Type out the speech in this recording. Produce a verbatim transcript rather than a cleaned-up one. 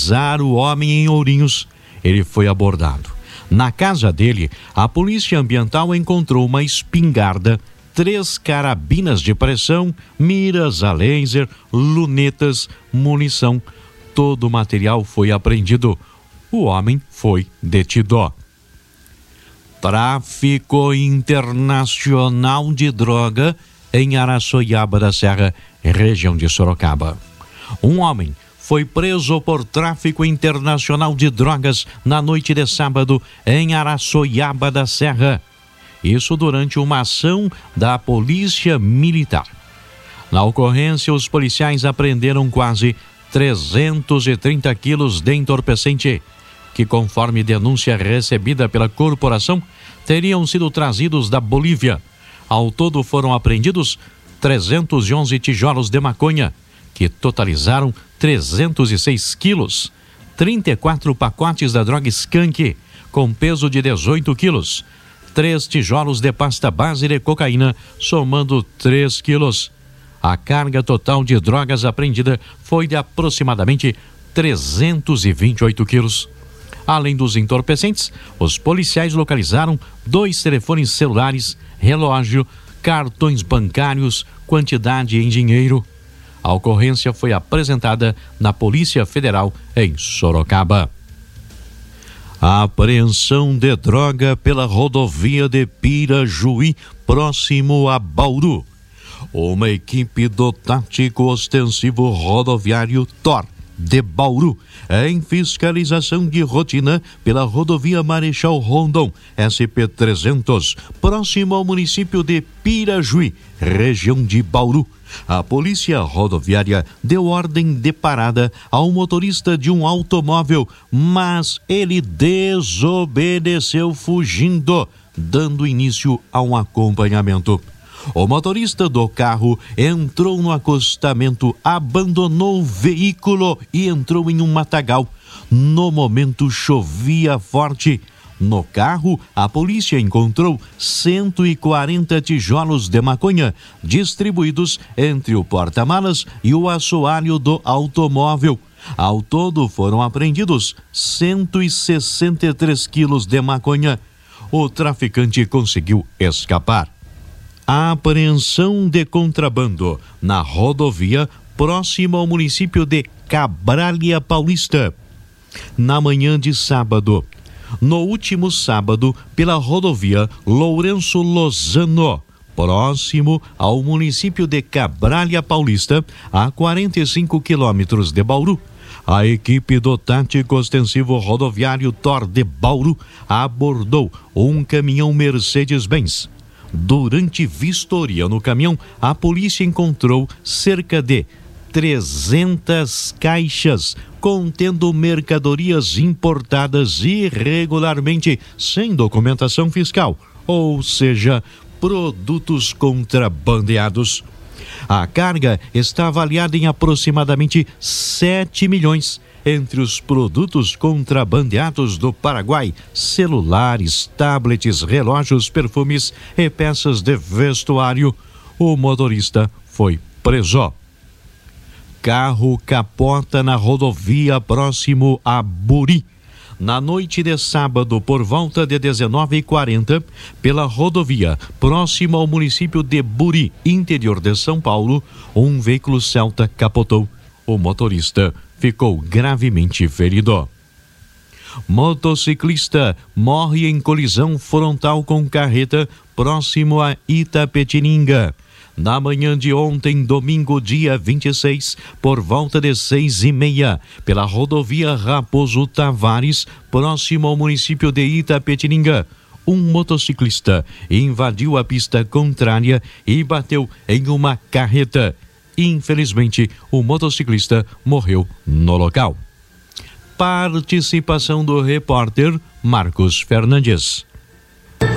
localizar o homem em Ourinhos, ele foi abordado. Na casa dele, a polícia ambiental encontrou uma espingarda, três carabinas de pressão, miras a laser, lunetas, munição. Todo o material foi apreendido. O homem foi detido. Tráfico internacional de droga em Araçoiaba da Serra, região de Sorocaba. Um homem foi preso por tráfico internacional de drogas na noite de sábado em Araçoiaba da Serra. Isso durante uma ação da Polícia Militar. Na ocorrência, os policiais apreenderam quase trezentos e trinta quilos de entorpecente, que, conforme denúncia recebida pela corporação, teriam sido trazidos da Bolívia. Ao todo foram apreendidos trezentos e onze tijolos de maconha, que totalizaram trezentos e seis quilos, trinta e quatro pacotes da droga skunk, com peso de dezoito quilos, três tijolos de pasta base de cocaína, somando três quilos. A carga total de drogas apreendida foi de aproximadamente trezentos e vinte e oito quilos. Além dos entorpecentes, os policiais localizaram dois telefones celulares, relógio, cartões bancários, quantidade em dinheiro. A ocorrência foi apresentada na Polícia Federal em Sorocaba. A apreensão de droga pela rodovia de Pirajuí, próximo a Bauru. Uma equipe do Tático Ostensivo Rodoviário T O R de Bauru, em fiscalização de rotina pela rodovia Marechal Rondon, S P trezentos, próximo ao município de Pirajuí, região de Bauru. A polícia rodoviária deu ordem de parada ao motorista de um automóvel, mas ele desobedeceu fugindo, dando início a um acompanhamento. O motorista do carro entrou no acostamento, abandonou o veículo e entrou em um matagal. No momento chovia forte. No carro, a polícia encontrou cento e quarenta tijolos de maconha distribuídos entre o porta-malas e o assoalho do automóvel. Ao todo foram apreendidos cento e sessenta e três quilos de maconha. O traficante conseguiu escapar. A apreensão de contrabando na rodovia próxima ao município de Cabralha Paulista. Na manhã de sábado, no último sábado, pela rodovia Lourenço Lozano, próximo ao município de Cabralha Paulista, a quarenta e cinco quilômetros de Bauru, a equipe do Tático Ostensivo Rodoviário T O R de Bauru abordou um caminhão Mercedes-Benz. Durante vistoria no caminhão, a polícia encontrou cerca de trezentas caixas contendo mercadorias importadas irregularmente sem documentação fiscal, ou seja, produtos contrabandeados. A carga está avaliada em aproximadamente sete milhões. Entre os produtos contrabandeados do Paraguai, celulares, tablets, relógios, perfumes e peças de vestuário. O motorista foi preso. Carro capota na rodovia próximo a Buri. Na noite de sábado, por volta de dezenove e quarenta, pela rodovia próximo ao município de Buri, interior de São Paulo, um veículo Celta capotou. O motorista ficou gravemente ferido. Motociclista morre em colisão frontal com carreta próximo a Itapetininga. Na manhã de ontem, domingo, dia vinte e seis, por volta de seis e meia, pela rodovia Raposo Tavares, próximo ao município de Itapetininga, um motociclista invadiu a pista contrária e bateu em uma carreta. Infelizmente, o motociclista morreu no local. Participação do repórter Marcos Fernandes.